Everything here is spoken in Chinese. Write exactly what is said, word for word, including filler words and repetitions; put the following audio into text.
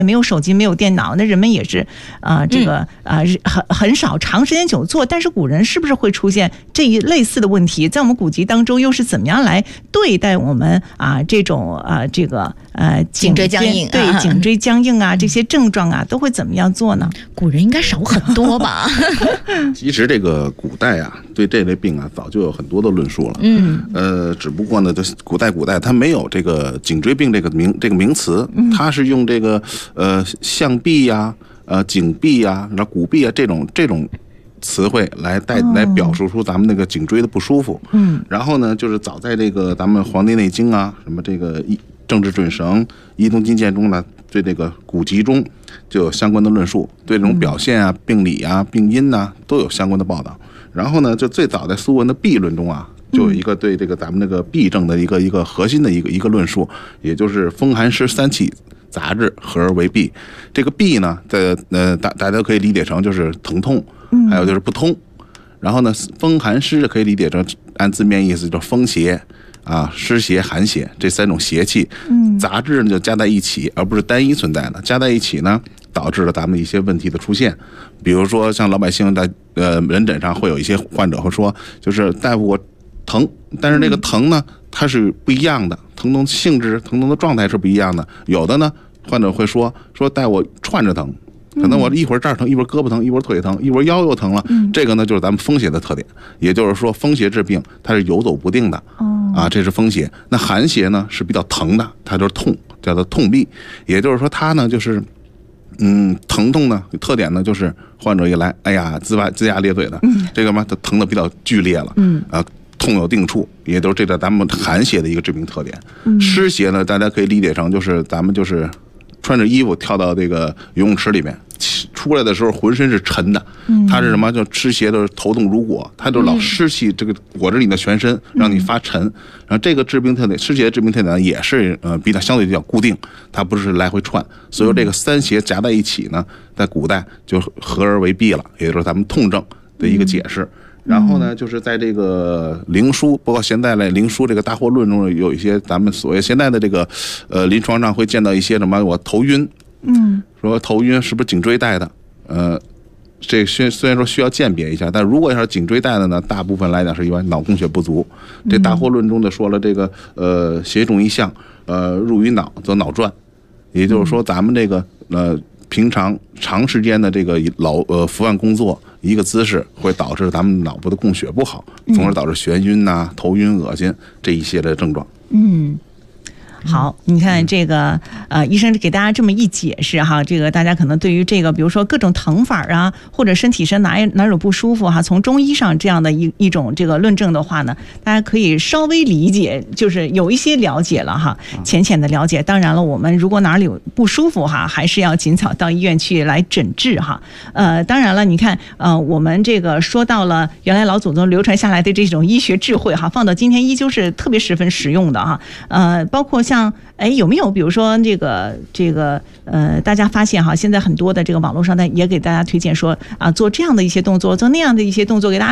没有手机，没有电脑，那人们也是啊、呃，这个啊、呃、很很少长时间久坐。但是古人是不是会出现这一类似的问题？在我们古籍当中，又是怎么样来对待我们啊这种啊这个呃颈椎僵硬， 对颈椎僵硬啊这些症状啊，都会怎么样做呢？ 古人应该少很多吧？ 其实这个古代啊，对这类病啊，早就有很多的论述了。 嗯， 呃，只不过呢，这古代古代它没有这个颈椎病这个名这个名词，它是用这个呃象臂呀、呃颈臂呀、然后骨臂啊这种这种词汇来带来表述出咱们那个颈椎的不舒服。 嗯， 然后呢，就是早在这个咱们《黄帝内经》啊，什么这个政治准绳、医东金鉴中呢，对这个古籍中就有相关的论述，对这种表现啊、病理啊、病因呐、啊、都有相关的报道。然后呢，就最早在苏文的弊论中啊，就有一个对这个咱们那个痹症的一个一个核心的一个一个论述，也就是风寒湿三气杂质合而为痹。这个痹呢，在呃大大家可以理解成就是疼痛，还有就是不通。然后呢，风寒湿可以理解成按字面意思就是风邪啊、湿邪、寒邪这三种邪气。嗯，杂质呢就加在一起，而不是单一存在的。加在一起呢，导致了咱们一些问题的出现。比如说，像老百姓在呃门诊上会有一些患者会说，就是大夫我疼，但是这个疼呢，它是不一样的，疼痛性质、疼痛的状态是不一样的。有的呢，患者会说说大夫我串着疼。可能我一会儿这儿疼，一会儿胳膊疼，一会儿腿疼，一会儿腰又疼了。嗯、这个呢，就是咱们风邪的特点。也就是说，风邪治病它是游走不定的。哦、啊，这是风邪。那寒邪呢是比较疼的，它就是痛，叫做痛痹。也就是说，它呢就是，嗯，疼痛呢特点呢就是患者一来，哎呀，龇牙龇牙咧嘴的，嗯、这个嘛，它疼的比较剧烈了。嗯，啊。痛有定处，也就是这个咱们寒邪的一个致病特点。嗯、湿邪呢，大家可以理解成就是咱们就是穿着衣服跳到这个游泳池里面，出来的时候浑身是沉的。嗯、它是什么？就湿邪的头痛如裹，它就老湿气这个裹着你的全身，让你发沉。嗯、然后这个致病特点，湿邪的致病特点也是呃比较相对比较固定，它不是来回窜。所以这个三邪夹在一起呢，在古代就合而为痹了，也就是咱们痛症的一个解释。然后呢，就是在这个灵枢，包括现在来灵枢这个大惑论中，有一些咱们所谓现在的这个呃临床上会见到一些什么我头晕，嗯，说头晕是不是颈椎带的？呃，这虽虽然说需要鉴别一下，但如果要是颈椎带的呢，大部分来讲是因为脑供血不足。这大惑论中的说了这个呃血肿一项，呃入于脑则脑转，也就是说咱们这个呃。平常长时间的这个劳呃伏案工作，一个姿势会导致咱们脑部的供血不好，从而导致眩晕呐、啊、头晕、恶心这一些的症状。 嗯。好，你看这个呃，医生给大家这么一解释哈，这个大家可能对于这个，比如说各种疼法啊，或者身体上哪哪有不舒服哈，从中医上这样的一一种这个论证的话呢，大家可以稍微理解，就是有一些了解了哈，浅浅的了解。当然了，我们如果哪里有不舒服哈，还是要尽早到医院去来诊治哈。呃，当然了，你看呃，我们这个说到了原来老祖宗流传下来的这种医学智慧哈，放到今天依旧是特别十分实用的哈。呃，包括像像哎有没有比如说这个这个呃大家发现哈，现在很多的这个网络上呢也给大家推荐说啊做这样的一些动作，做那样的一些动作，给大家